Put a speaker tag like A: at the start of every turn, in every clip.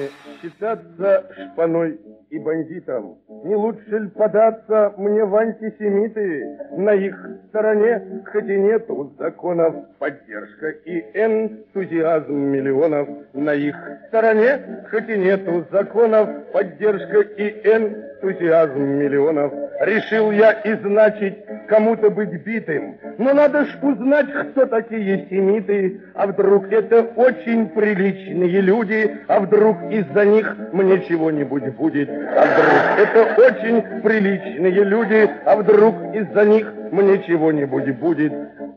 A: мне считаться шпаной и бандитом? Не лучше ли податься мне в антисемиты? На их стороне, хоть и нету законов, поддержка и энтузиазм миллионов. На их стороне, хоть и нету законов, поддержка и энтузиазм миллионов. Решил я и значит кому-то быть битым. Но надо ж узнать, кто такие семиты. А вдруг это очень приличные люди, а вдруг из-за них мне чего-нибудь будет. А вдруг это очень приличные люди, а вдруг из-за них мне чего-нибудь будет.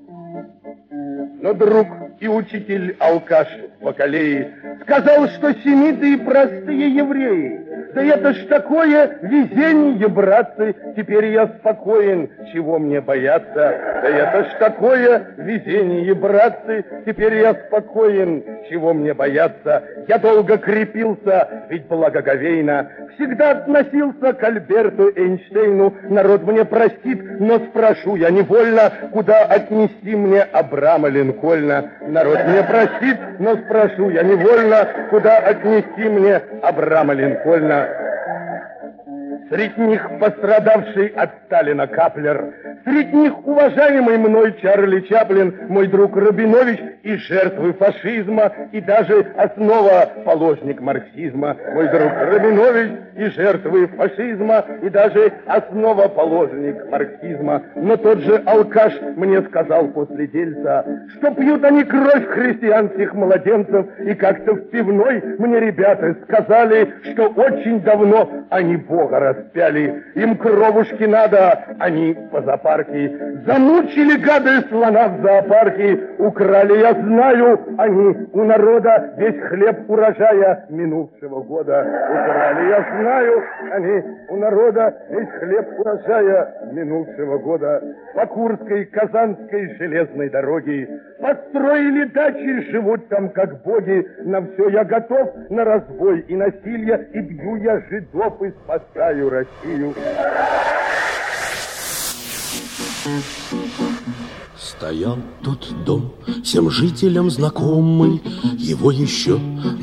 A: Но друг и учитель-алкаш Бакалеи сказал, что семиты простые евреи. Да это ж такое везение, братцы, теперь я спокоен, чего мне бояться. Да это ж такое везение, братцы, теперь я спокоен, чего мне бояться. Я долго крепился, ведь благоговейно всегда относился к Альберту Эйнштейну. Народ мне простит, но спрошу я невольно, куда отнести мне Абрама Линкольна. Народ мне простит, но спрошу я невольно, куда отнести мне Абрама Линкольна. Среди них пострадавший от Сталина Каплер, среди них уважаемый мной Чарли Чаплин, мой друг Рабинович и жертвы фашизма, и даже основоположник марксизма. Мой друг Рабинович и жертвы фашизма, и даже основоположник марксизма. Но тот же алкаш мне сказал после дельца, что пьют они кровь христианских младенцев, и как-то в пивной мне ребята сказали, что очень давно они Бога распяли. Им кровушки надо, они по зоопарке. Замучили гады слона в зоопарке. Украли, я знаю, они у народа весь хлеб урожая минувшего года. Украли, я знаю, они у народа весь хлеб урожая минувшего года. По Курской, Казанской железной дороге построили дачи, живут там как боги. На все я готов, на разбой и насилие, и бью я жидов и спасаю Россию.
B: Стоял тут дом, всем жителям знакомый, его еще